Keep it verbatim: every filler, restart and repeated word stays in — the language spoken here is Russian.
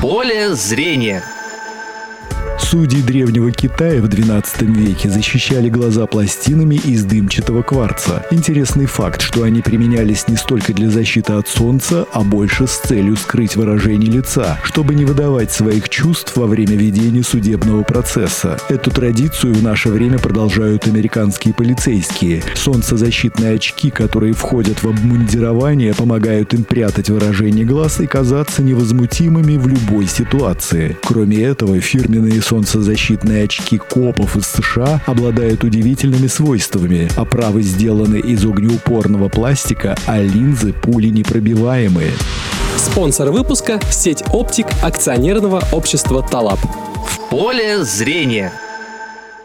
поле зрения. Судьи древнего Китая в двенадцатом веке защищали глаза пластинами из дымчатого кварца. Интересный факт, что они применялись не столько для защиты от солнца, а больше с целью скрыть выражение лица, чтобы не выдавать своих чувств во время ведения судебного процесса. Эту традицию в наше время продолжают американские полицейские. Солнцезащитные очки, которые входят в обмундирование, помогают им прятать выражение глаз и казаться невозмутимыми в любой ситуации. Кроме этого, фирменные солнцезащитные очки копов из США обладают удивительными свойствами. Оправы сделаны из огнеупорного пластика, а линзы пуленепробиваемые. Спонсор выпуска – сеть оптик акционерного общества «Талаб». В поле зрения.